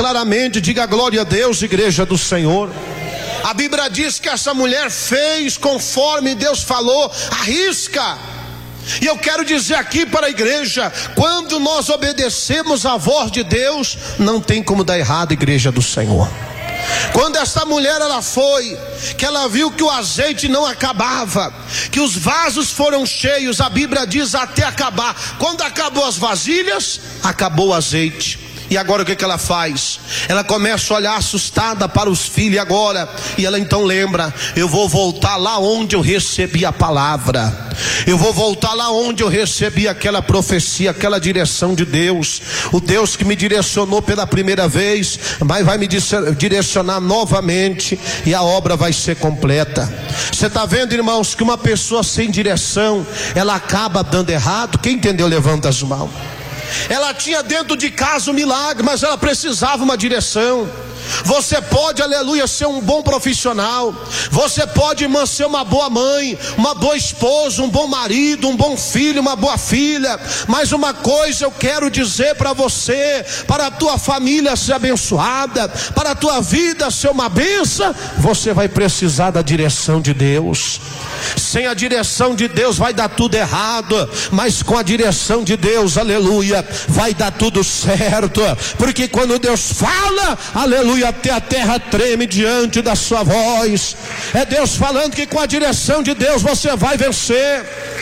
claramente, diga glória a Deus, igreja do Senhor. A Bíblia diz que essa mulher fez conforme Deus falou, arrisca. E eu quero dizer aqui para a igreja, quando nós obedecemos a voz de Deus, não tem como dar errado, igreja do Senhor. Quando essa mulher ela foi, que ela viu que o azeite não acabava, que os vasos foram cheios, a Bíblia diz até acabar. Quando acabou as vasilhas, acabou o azeite. E agora o que ela faz? Ela começa a olhar assustada para os filhos agora. E ela então lembra: eu vou voltar lá onde eu recebi a palavra. Eu vou voltar lá onde eu recebi aquela profecia, aquela direção de Deus. O Deus que me direcionou pela primeira vez, mas vai me direcionar novamente, e a obra vai ser completa. Você está vendo, irmãos, que uma pessoa sem direção, ela acaba dando errado? Quem entendeu, levanta as mãos. Ela tinha dentro de casa um milagre, mas ela precisava uma direção. Você pode, aleluia, ser um bom profissional. Você pode, irmã, ser uma boa mãe, uma boa esposa, um bom marido, um bom filho, uma boa filha. Mas uma coisa eu quero dizer para você: para a tua família ser abençoada, para a tua vida ser uma bênção, você vai precisar da direção de Deus. Sem a direção de Deus vai dar tudo errado, mas com a direção de Deus, aleluia, vai dar tudo certo. Porque quando Deus fala, aleluia, até a terra treme diante da sua voz. É Deus falando que com a direção de Deus você vai vencer.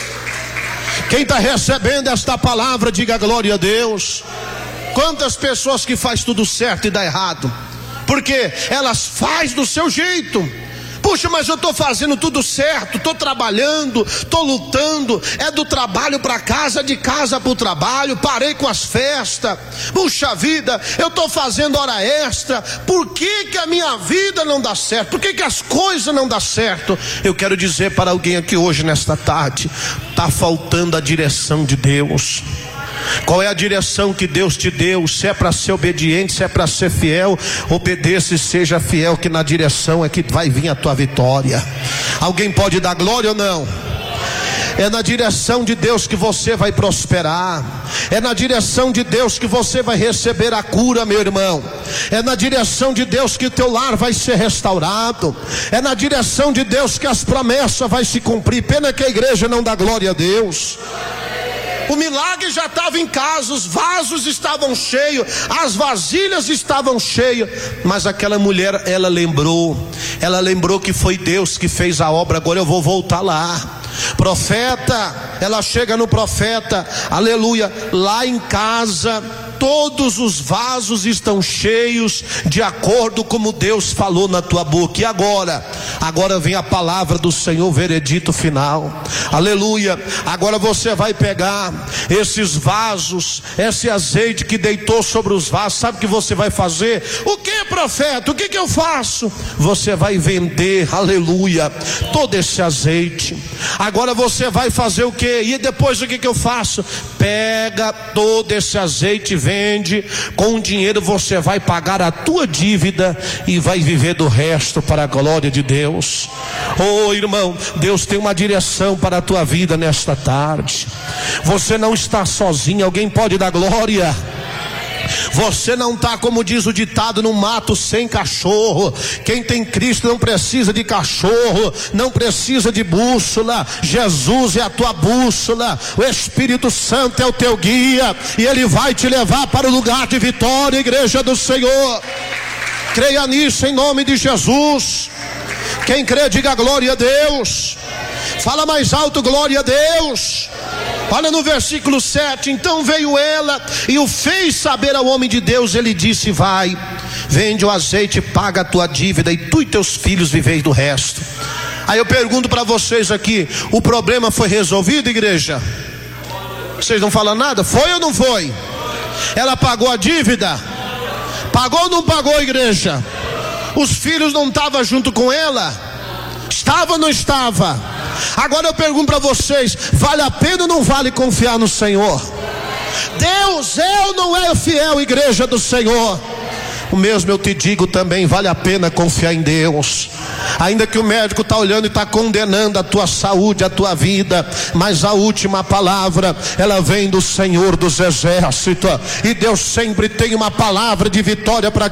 Quem está recebendo esta palavra, diga glória a Deus. Quantas pessoas que faz tudo certo e dá errado, porque elas faz do seu jeito. Puxa, mas eu estou fazendo tudo certo, estou trabalhando, estou lutando, é do trabalho para casa, de casa para o trabalho, parei com as festas, puxa vida, eu estou fazendo hora extra. Por que que a minha vida não dá certo? Por que que as coisas não dão certo? Eu quero dizer para alguém aqui hoje, nesta tarde, está faltando a direção de Deus. Qual é a direção que Deus te deu? Se é para ser obediente, se é para ser fiel, obedeça e seja fiel, que na direção é que vai vir a tua vitória. Alguém pode dar glória ou não? É na direção de Deus que você vai prosperar. É na direção de Deus que você vai receber a cura, meu irmão. É na direção de Deus que teu lar vai ser restaurado. É na direção de Deus que as promessas vai se cumprir. Pena que a igreja não dá glória a Deus. O milagre já estava em casa, os vasos estavam cheios, as vasilhas estavam cheias, mas aquela mulher, ela lembrou que foi Deus que fez a obra. Agora eu vou voltar lá. Profeta, ela chega no profeta, aleluia, lá em casa todos os vasos estão cheios, de acordo como Deus falou na tua boca. E agora vem a palavra do Senhor, veredito final, aleluia. Agora você vai pegar esses vasos, esse azeite que deitou sobre os vasos. Sabe o que você vai fazer? O que, profeta? O que eu faço? Você vai vender, aleluia, todo esse azeite. Agora você vai fazer o que? E depois o que eu faço? Pega todo esse azeite e vende. Com o dinheiro você vai pagar a tua dívida e vai viver do resto para a glória de Deus. Oh irmão, Deus tem uma direção para a tua vida nesta tarde. Você não está sozinho. Alguém pode dar glória? Você não está, como diz o ditado, no mato sem cachorro. Quem tem Cristo não precisa de cachorro, não precisa de bússola. Jesus é a tua bússola, o Espírito Santo é o teu guia, e Ele vai te levar para o lugar de vitória, igreja do Senhor. Creia nisso em nome de Jesus. Quem crê, diga glória a Deus. Fala mais alto, glória a Deus. Olha no versículo 7. Então veio ela e o fez saber ao homem de Deus. Ele disse: vai, vende o azeite, paga a tua dívida, e tu e teus filhos viveis do resto. Aí eu pergunto para vocês aqui: o problema foi resolvido, igreja? Vocês não falam nada? Foi ou não foi? Ela pagou a dívida? Pagou ou não pagou, igreja? Os filhos não estavam junto com ela? Estava ou não estava? Agora eu pergunto para vocês: vale a pena ou não vale confiar no Senhor? Deus é ou não é fiel, igreja do Senhor? O mesmo eu te digo também, vale a pena confiar em Deus. Ainda que o médico está olhando e está condenando a tua saúde, a tua vida, mas a última palavra, ela vem do Senhor dos Exércitos. E Deus sempre tem uma palavra de vitória para